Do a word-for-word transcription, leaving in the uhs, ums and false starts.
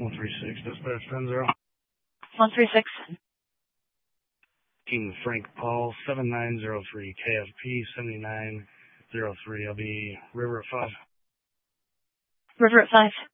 one three six, dispatch ten zero. one three six. Team Frank Paul, seven nine zero three, K F P seven nine zero three. I'll be River at five. River at five.